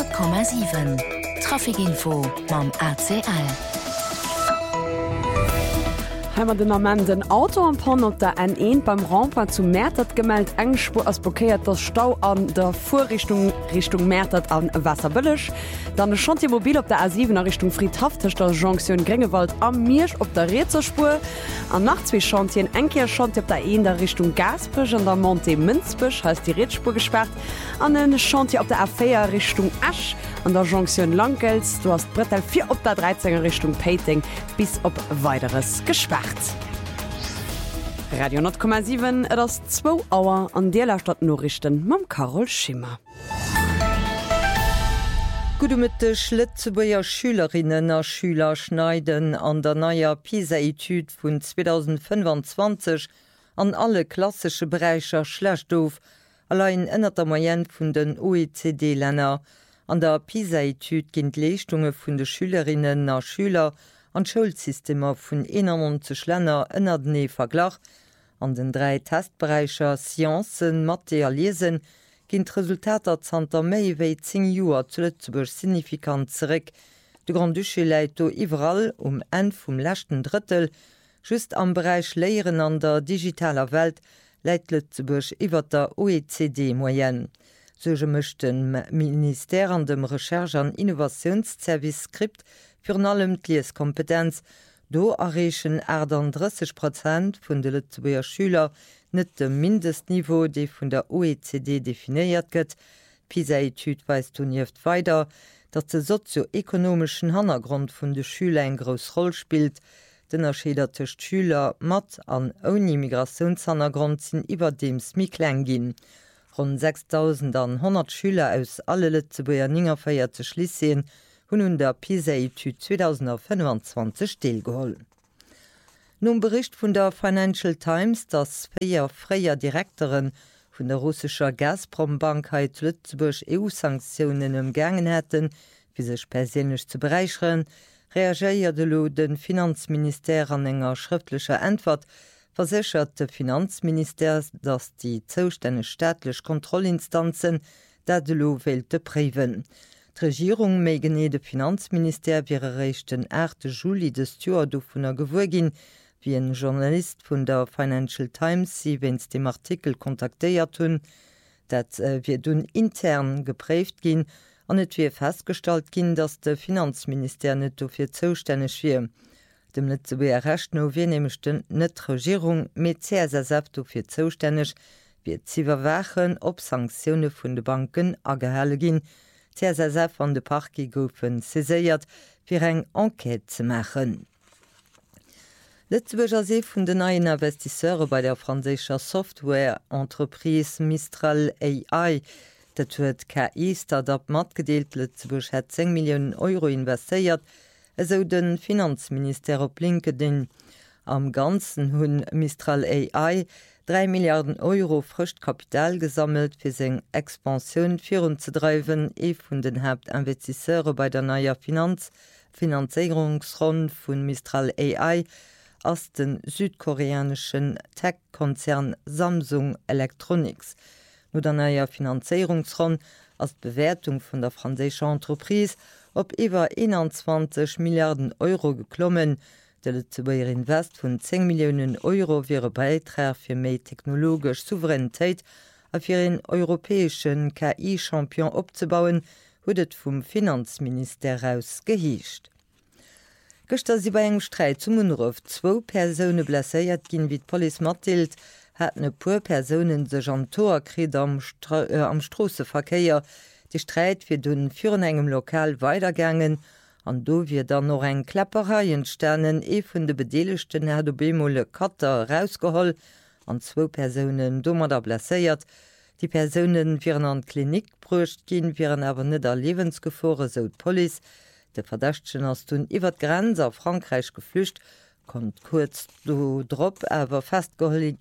100,7 Trafikinfo mam ACL. Heimer den Amment den Auto am Pon op der N1 beim Ramper zu Märtert gemeldt engspur ass blockéiert der Stau an der Vorrichtung Richtung Märtert an Wasserbëllech. Dann Chantiermobil op der A7 Richtung Friedhaftig der Jonction Grengewald am Miersch op der Rezerspur. An nachzwe Chantien enkeer Chantier op der E der Richtung Gasbrich an der Monte Münzbech heißt die Redspur gesperrt. An den Chantier op der A4 Richtung Asch an der Jonction Langgels. Du hast Brettel 4 op der 13er Richtung Pating bis op weiteres gesperrt. Radio 10,7 das 2 Auer an der Stadt Norrichten mam Carol Schimmer. Gude mit de Schlitzebauer Schülerinnen a Schüler schneiden an der neuer PISA-Etude vun 2025 an alle klassische Bereicher schlecht doof, allein ënnert der Moyenne vun den OECD-Länner. An der PISA-Etude ginnt Leistungen vun de Schülerinnen a Schüler an Schulsystemer vun 91 Länner ënnert nee verglach. An den 3 Testbereicher Scienzen, Mathe a Lesen ginnt Resultater zanter méi wéi 10 Joer zu Lützeburg signifikant zeréck. De Grand Duché läit do iwwerall End vum lächten Drittel, just am Bereich Léieren an der digitaler Welt läit Lützeburg iwwer der OECD-Moyenne. Soge mëchten Ministère an dem Recherche an Innovationsservice Skript für allem Lieskompetenz, do errechen 30% vun de Lützeburger Schüler net dem Mindestniveau, de vun der OECD definiiert gëtt. PISA-Etude weist nieft weiter, dat de sozioökonomischen Hannergrund vun de Schüler en gros Roll spielt. Den erschederte Schüler mat an ohne Migrationshannergrund sinn iwwer dems mi klein ginn. Rund 6.100 Schüler aus alle Lützeburger Ningerfeierte Schließeen hun der PISA-Etude 2025 stillgehollen. Nun Bericht vun der Financial Times, dass 4 freier Direktoren vun der russischer Gazprom-Bankheit Lützeburg EU-Sanktionen umgangen hätten, wie sech persönlich zu bereichern, reagierte lo den Finanzminister an enger schriftlicher Antwort, versicherte Finanzminister, dass die zuständigen staatlichen Kontrollinstanzen dat lo wählte präven. Die Regierung mégene de Finanzminister wäre recht den 8. Juli des Jahr do vun der Gewurgin, wie ein Journalist von der Financial Times sie wenns dem Artikel kontaktéiert hun, dat wir dun intern geprägt gin, an net wie festgestalt gin, dass de Finanzminister net dofir zuständig wie. Dem Lützeburger Recht no wie nämlichchten net Regierung mit CSSF dofir zuständig, wie ziwerwachen op Sanktionen vun de Banken agehelle gin. CSSF an de Parki goufen seséiert fir eng Enquete ze machen. Lützeburger See vun den neuen Investisseure bei der franzécher Software-Entreprise Mistral AI, dat huet KI Startup mat gedeelt. Lützeburg het 10 Millionen Euro investéiert, eso den Finanzminister op LinkedIn. Am ganzen hunn Mistral AI 3 Milliarden Euro Frischkapital gesammelt fir seg Expansion virun ze dreiwen vun den Hauptinvestisseure bei der neuer Finanzierungsrunde vun Mistral AI ass den südkoreanischen Tech-Konzern Samsung Electronics. No der neuer Finanzierungsrunde ass Bewertung vun der franzéscher Entreprise op iwwer 21 Milliarden Euro geklommen. De Lützeburger Invest vun 10 Millionen Euro wäre Beitrag fir méi technologisch Souveränitéit a fir en europäesschen KI-Champion opzebauen, huet et vum Finanzminister aus gehiicht. Gëchter si bei engem Streit zum Munruf 2 Persoune blesséiert ginn wie d' Police mattilt, hat e puer Personen sech an Torkrit am Strosseverkeier. Die Streit fir dun virun engem Lokal weitergangen, an do wie dann noch eng Klapperei entsternen vun de bedeeligchten Herr do Bemole Katter rausgeholl, an 2 Personen dummer da blesséiert. Die Personen viren an Klinik brucht ginn, viren awer net der Lebensgefore so d Police. De Verdächtchen ass dun iwwer Grenz a Frankreich geflücht, kommt kurz do Drpp awer festgeholl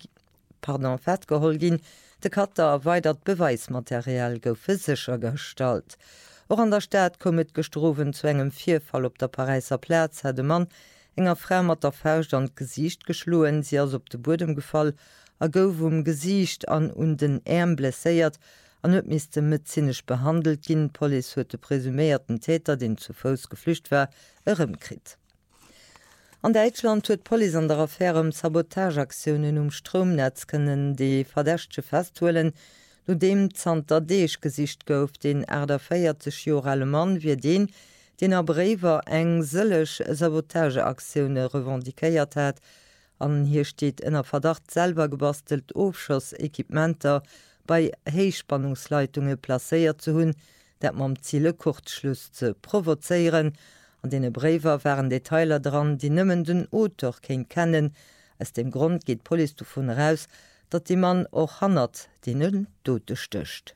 ginn. De Katter erweitert Beweismaterial gouf physischer Gestalt. Auch an der Stadt kommet gestroven zu engem Vierfall op der Pariser Platz hat de Mann enger Frau mat der Faust an Gesicht geschloen, sie as op de Bodem gefall, gouf Gesicht an den Ärm blesséiert, an huet misiste medizinisch behandelt ginn. Police huet de presumierten Täter, den zu Fuß geflücht war, ëremkrit. An Deutschland huet Police an der Affäre Sabotageaktionen Stromnetz kënnen déi Verdächtche festhuelen, no dem Zter Deeg Gesicht gouf den der 40 Jahre Mann wie den Brewer eng sëllech Sabotageaktionune revendikéiert hat. An hier steht ënner Verdacht selber gebastelt Ofschossequipmenter bei Heichspannungsleitungen placéiert zu hunn, dat mam Ziele Kurzschluss ze provozeieren. An dene Brewer waren Detailer dran, die nëmmen den Autor ken kennen. Aus dem Grund geht Police davon raus, dat die Mann och 100 den Tote stöcht.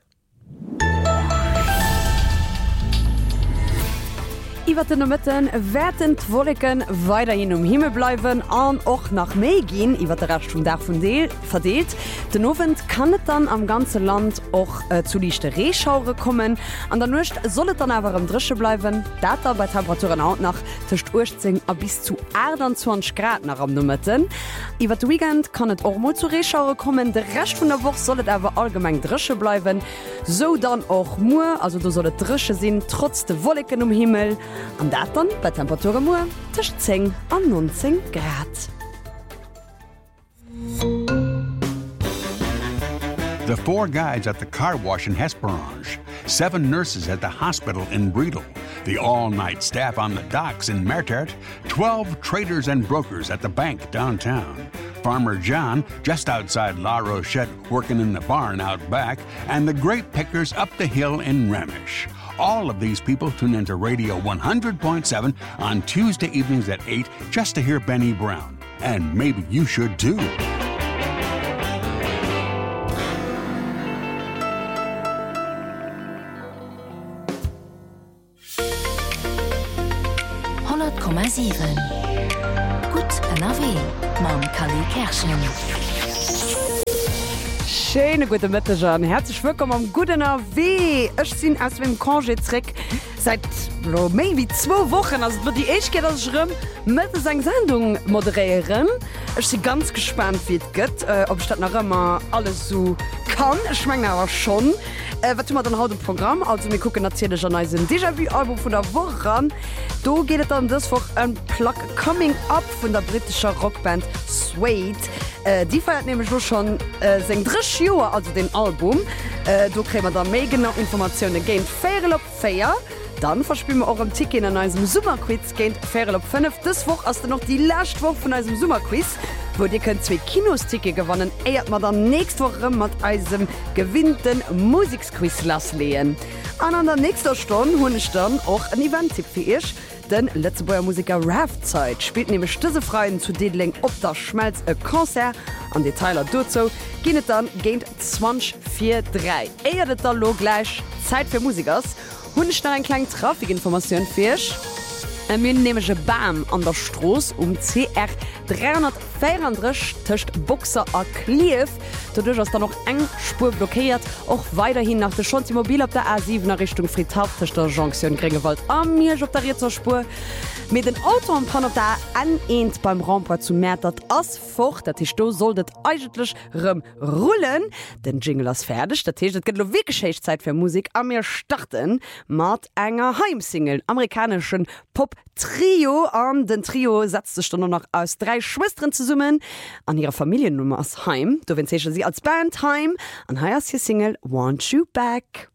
Iwer den Mitten werden Wolken weiterhin Himmel bleiben an och nach méi gin iwwer der Rest Dach vun Deel verdeelt. Den Ofent kann et dann am ganze Land och zu lichte Reeschaure kommen. An der Nucht sollet dann awer am Drsche bleiben. Data bei Temperaturen haut nach techt 18 a bis zu 20 Grad nach am Nummeten. Iwer d Weekend kann et och mal zu Reeschaure kommen. De Rest vun der Woche sollet awer allgemeng Drsche bleiben. So dann auch Moer, also du sollet Drsche sinn trotz de Wolken Himmel. An dat dann bei Temperaturen nur zwischen 10 und 19 Grad. The 4 guides at the car wash in Hesperange, 7 nurses at the hospital in Bredel, the all-night staff on the docks in Mertert, 12 traders and brokers at the bank downtown, Farmer John just outside La Rochette working in the barn out back, and the grape pickers up the hill in Remish. All of these people tune into Radio 100.7 on Tuesday evenings at 8 just to hear Benny Brown. And maybe you should too. Gut NRW Mam Kali Kerschen. Schöne gute Mittag an herzlich willkommen am guten AW. Ich bin aus dem Congé-Trick seit mehr wie 2 Wochen. Also wird die echt geht das schlimm mit seiner Sendung moderieren. Ich bin ganz gespannt, wie es geht, ob ich das noch immer alles so kann. Ich meine aber schon. Was tun wir dann heute im Programm? Also wir gucken natürlich an ein Déjà-vu-Album von der Woche an. Da geht es dann das Woche ein Plug Coming Up von der britischen Rockband Suede. Die feiert nämlich schon sein 3 Jahre, also den Album. Da kriegen wir dann mehr genau Informationen gegen Fair Up Fair. Dann verspielen wir auch ein Ticket in unserem Sommerquiz gegen Fair Up 5. Das Woche ist dann noch die letzte Woche von unserem Sommerquiz, wo ihr könnt 2 Kinosticket gewonnen. Eiert wir dann nächste Woche mit unserem gewinnten Musikquiz loslegen. Und an der nächsten Stunde habe ich dann auch ein Event-Tipp für euch. Den Letzteburger Musiker Raftzeit spielt nämlich diese Freien zu Dedling ob das Schmelz ein Konzert an Detailer dazu geht es dann gegen 20:43. Eher das dann gleich Zeit für Musikers und ich noch eine kleine Trafikinformation für euch. Wir nehmen BAM an der Straße CR 334 zwischen Boxer und Klief. Dadurch ist dann noch eng Spur blockiert. Auch weiterhin nach der Chantier-Mobil auf der A7 nach Richtung Friedhof zwischen der Jonction Gringewald am Mirsch auf der Ritzer-Spur. Mit dem Auto und Pan da anehnt beim Rempart zu Mertert as fort, dat die Sto solltet eigentlich rumrollen. Den Jingle ist fertig, der Tisch geht wirklich Zeit für Musik. Aber wir starten mit einer Heimsingle, amerikanischen Pop-Trio. Und den Trio setzt sich dann noch aus 3 Schwestern zusammen. An ihrer Familiennummer ist Heim. Du wünschst sie als Band Heim. Und hier ist die Single Want You Back.